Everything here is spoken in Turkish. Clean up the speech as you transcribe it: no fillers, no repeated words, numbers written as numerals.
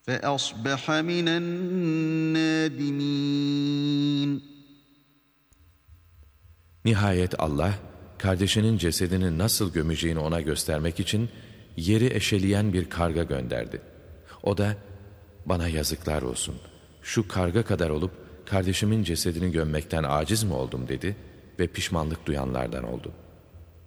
فَأَصْبَحَ مِنَ النَّادِمِينَ. Nihayet Allah, kardeşinin cesedini nasıl gömeceğini ona göstermek için yeri eşeleyen bir karga gönderdi. O da, bana yazıklar olsun, şu karga kadar olup kardeşimin cesedini gömmekten aciz mi oldum dedi ve pişmanlık duyanlardan oldu.